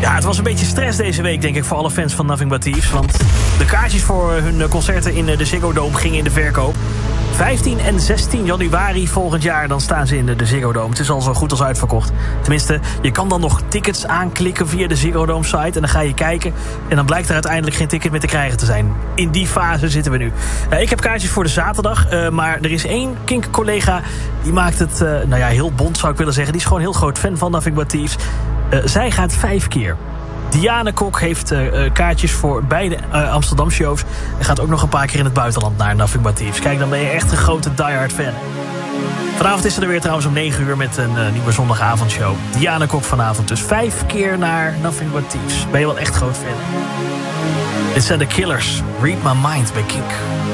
Ja, het was een beetje stress deze week, denk ik, voor alle fans van Nothing But Thieves. Want de kaartjes voor hun concerten in de Ziggo Dome gingen in de verkoop. 15 en 16 januari volgend jaar, dan staan ze in de Ziggo Dome. Het is al zo goed als uitverkocht. Tenminste, je kan dan nog tickets aanklikken via de Ziggo Dome site. En dan ga je kijken. En dan blijkt er uiteindelijk geen ticket meer te krijgen te zijn. In die fase zitten we nu. Ik heb kaartjes voor de zaterdag. Maar er is één Kink-collega. Die maakt het heel bont, zou ik willen zeggen. Die is gewoon heel groot fan van Nothing But Thieves. Zij gaat 5 keer. Diane Kok heeft kaartjes voor beide Amsterdam shows. En gaat ook nog een paar keer in het buitenland naar Nothing But Thieves. Kijk, dan ben je echt een grote diehard fan. Vanavond is ze er weer trouwens om 9 uur met een nieuwe zondagavondshow. Diane Kok vanavond dus 5 keer naar Nothing But Thieves. Ben je wel echt groot fan. Dit zijn de Killers. Read My Mind bij Kink.